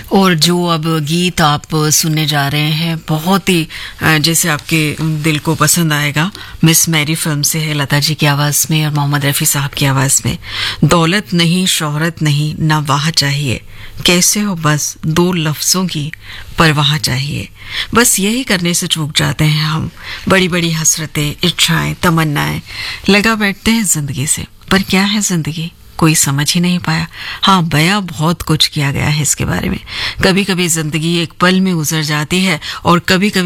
और जो अब गीत आप सुनने जा रहे हैं बहुत ही जैसे आपके दिल को पसंद आएगा। मिस मैरी फिल्म से है, लता जी की आवाज़ में और मोहम्मद रफ़ी साहब की आवाज़ में। दौलत नहीं, शोहरत नहीं, ना वाह चाहिए, कैसे हो बस दो लफ्ज़ों की परवाह चाहिए। बस यही करने से चूक जाते हैं हम। बड़ी बड़ी हसरतें, इच्छाएं, तमन्नाएं लगा बैठते हैं जिंदगी से, पर क्या है जिंदगी कोई समझ ही नहीं पाया। हाँ, बयां बहुत कुछ किया गया है इसके बारे में। कभी कभी जिंदगी एक पल में गुजर जाती है और कभी कभी